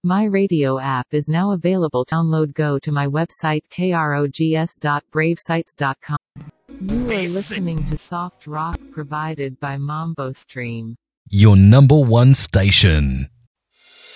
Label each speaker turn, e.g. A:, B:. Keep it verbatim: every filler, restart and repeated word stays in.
A: My radio app is now available. Download. Go to my website krogs dot brave sites dot com. You are listening to soft rock provided by Mambo Stream.
B: Your number one station.